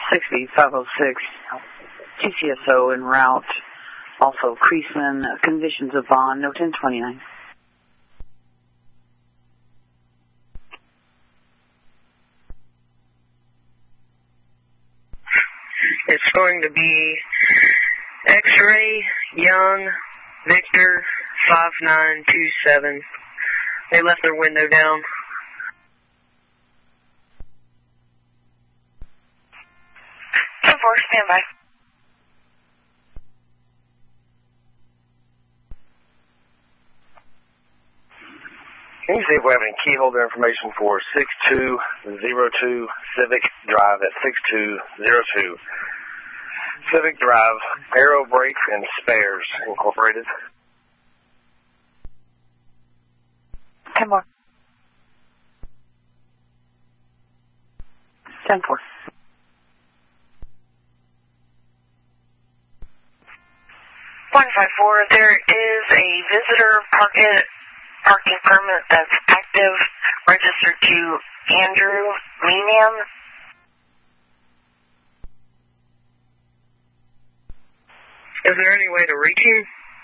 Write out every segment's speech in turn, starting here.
68506, GCSO en route. Also, Creasman, conditions of bond, no 1029. It's going to be X-Ray, Young, Victor, 5927. They left their window down. 10-4, stand by. Can you see if we have any key holder information for 6202 Civic Drive at 6202? Civic Drive, Aero Brakes and Spares, Incorporated. 10-4. 10-4. There is a visitor parking permit that's active, registered to Andrew Meenan. Is there any way to reach him?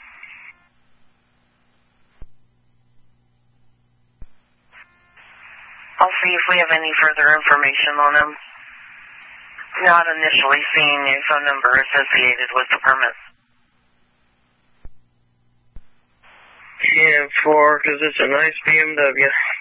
I'll see if we have any further information on him. Not initially seeing a phone number associated with the permit. 10-4, because it's a nice BMW.